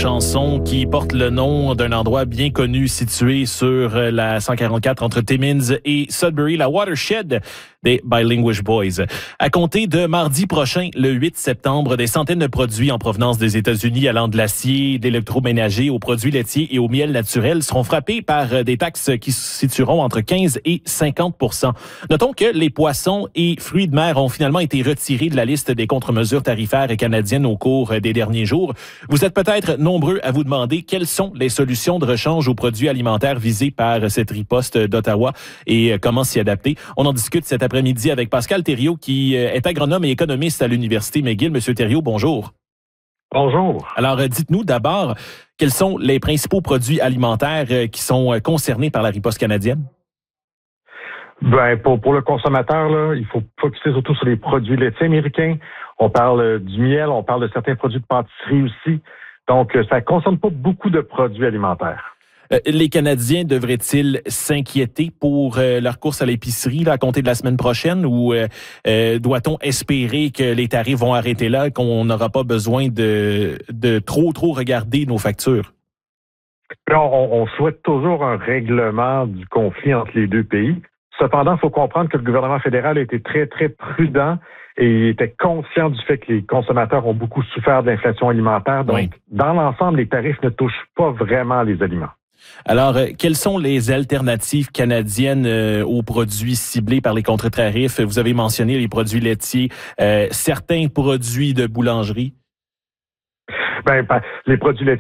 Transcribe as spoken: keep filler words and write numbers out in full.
chanson qui porte le nom d'un endroit bien connu situé sur la cent quarante-quatre entre Timmins et Sudbury, la Watershed des Bilingual Boys. À compter de mardi prochain, le huit septembre, des centaines de produits en provenance des États-Unis allant de l'acier, d'électroménager aux produits laitiers et au miel naturel seront frappés par des taxes qui se situeront entre quinze et cinquante pour cent. Notons que les poissons et fruits de mer ont finalement été retirés de la liste des contre-mesures tarifaires canadiennes au cours des derniers jours. Vous êtes peut-être nombreux à vous demander quelles sont les solutions de rechange aux produits alimentaires visés par cette riposte d'Ottawa et comment s'y adapter. On en discute cet après-midi avec Pascal Thériault, qui est agronome et économiste à l'Université McGill. Monsieur Thériault, bonjour. Bonjour. Alors, dites-nous d'abord, quels sont les principaux produits alimentaires qui sont concernés par la riposte canadienne? Ben, pour, pour le consommateur, là, il faut focuser surtout sur les produits laitiers américains. On parle du miel, on parle de certains produits de pâtisserie aussi. Donc, ça ne concerne pas beaucoup de produits alimentaires. Euh, les Canadiens devraient-ils s'inquiéter pour euh, leur course à l'épicerie là, à compter de la semaine prochaine ou euh, euh, doit-on espérer que les tarifs vont arrêter là, qu'on n'aura pas besoin de, de trop, trop regarder nos factures? Là, on, on souhaite toujours un règlement du conflit entre les deux pays. Cependant, il faut comprendre que le gouvernement fédéral a été très, très prudent et il était conscient du fait que les consommateurs ont beaucoup souffert de l'inflation alimentaire. Donc, oui. Dans l'ensemble, les tarifs ne touchent pas vraiment les aliments. Alors, euh, quelles sont les alternatives canadiennes euh, aux produits ciblés par les contre-tarifs? Vous avez mentionné les produits laitiers, euh, certains produits de boulangerie. Ben, ben, les produits laitiers